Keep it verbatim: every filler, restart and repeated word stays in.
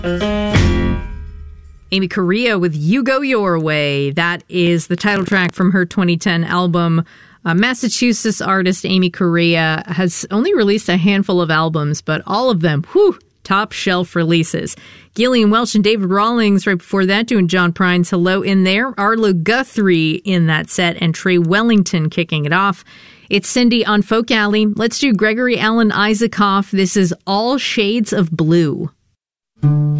Amy Correa with You Go Your Way. That is the title track from her twenty ten album. Uh, Massachusetts artist Amy Correa has only released a handful of albums, but all of them, whew, top shelf releases. Gillian Welch and David Rawlings right before that doing John Prine's Hello in there. Arlo Guthrie in that set and Trey Wellington kicking it off. It's Cindy on Folk Alley. Let's do Gregory Alan Isaacoff. This is All Shades of Blue.